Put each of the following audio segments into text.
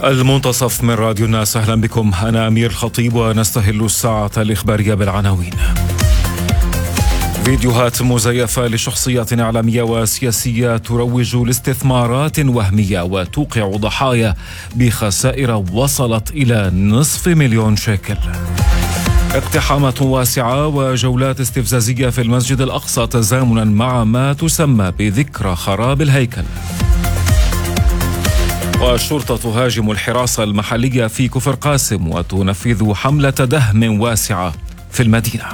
المنتصف من راديو الناس، أهلا بكم. أنا أمير الخطيب ونستهل الساعة الإخبارية بالعناوين. فيديوهات مزيفة لشخصيات إعلامية وسياسية تروج لاستثمارات وهمية وتوقع ضحايا بخسائر وصلت إلى 500,000 شيكل. اقتحامات واسعة وجولات استفزازية في المسجد الأقصى تزامنا مع ما تسمى بذكرى خراب الهيكل. والشرطة تهاجم الحراسة المحلية في كفر قاسم وتنفذ حملة دهم واسعة في المدينة.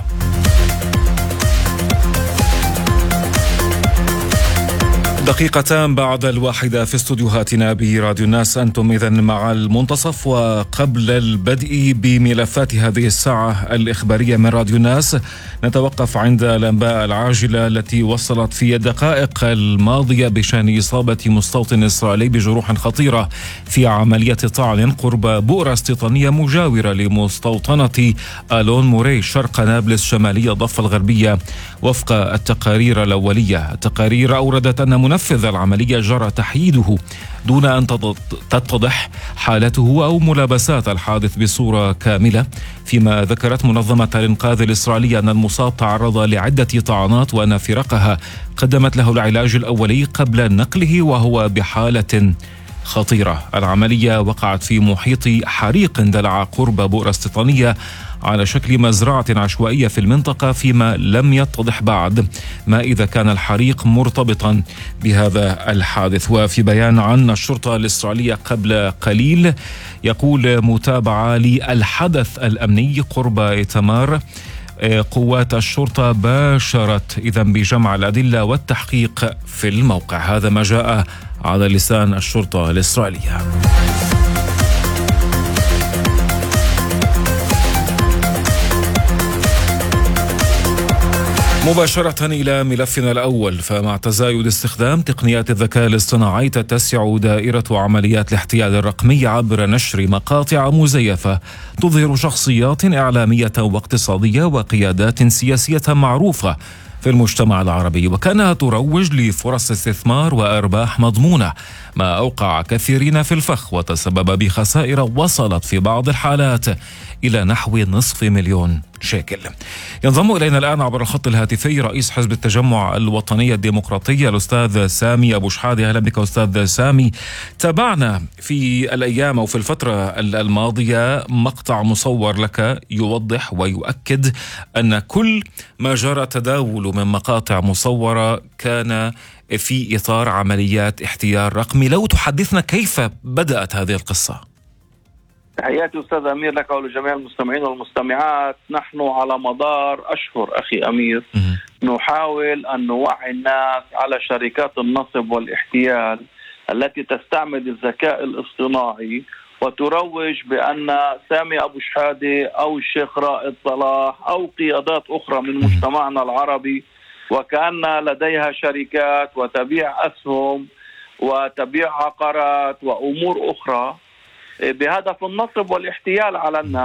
دقيقتان بعد 1 في استوديوهاتنا براديو الناس، أنتم إذن مع المنتصف. وقبل البدء بملفات هذه الساعة الإخبارية من راديو الناس، نتوقف عند الأنباء العاجلة التي وصلت في الدقائق الماضية بشأن إصابة مستوطن إسرائيلي بجروح خطيرة في عملية طعن قرب بؤرة استيطانية مجاورة لمستوطنة ألون موري شرق نابلس شمالية الضفة الغربية. وفق التقارير الأولية، التقارير أوردت أن منفذ العملية جرى تحييده دون أن تتضح حالته أو ملابسات الحادث بصورة كاملة، فيما ذكرت منظمة الإنقاذ الإسرائيلية أن المصاب تعرض لعدة طعنات وأن فرقها قدمت له العلاج الأولي قبل نقله وهو بحالة خطيرة. العملية وقعت في محيط حريق اندلع قرب بؤرة استيطانية على شكل مزرعة عشوائية في المنطقة، فيما لم يتضح بعد ما إذا كان الحريق مرتبطا بهذا الحادث. وفي بيان عن الشرطة الإسرائيلية قبل قليل يقول: متابعة للحدث الأمني قرب إيتمار، قوات الشرطة باشرت إذن بجمع الأدلة والتحقيق في الموقع. هذا ما جاء على لسان الشرطة الإسرائيلية. مباشرة إلى ملفنا الأول، فمع تزايد استخدام تقنيات الذكاء الاصطناعي تتسع دائرة عمليات الاحتيال الرقمي عبر نشر مقاطع مزيفة تظهر شخصيات إعلامية واقتصادية وقيادات سياسية معروفة في المجتمع العربي، وكانها تروج لفرص استثمار وأرباح مضمونة، ما أوقع كثيرين في الفخ وتسبب بخسائر وصلت في بعض الحالات إلى نحو 500,000 شيكل. ينضم إلينا الآن عبر الخط الهاتفي رئيس حزب التجمع الوطني الديمقراطي الأستاذ سامي أبو شحادة. أهلا بك أستاذ سامي. تابعنا في الأيام أو في الفترة الماضية مقطع مصور لك يوضح ويؤكد أن كل ما جرى تداول من مقاطع مصورة كان في إطار عمليات احتيال رقمي. لو تحدثنا كيف بدأت هذه القصة؟ تحياتي أستاذ أمير لك ولجميع المستمعين والمستمعات. نحن على مدار أشهر أخي أمير نحاول أن نوعي الناس على شركات النصب والاحتيال التي تستعمل الذكاء الاصطناعي وتروج بأن سامي أبو شحادة أو الشيخ رائد صلاح أو قيادات أخرى من مجتمعنا العربي وكأن لديها شركات وتبيع أسهم وتبيع عقارات وأمور أخرى بهدف النصب والاحتيال على الناس.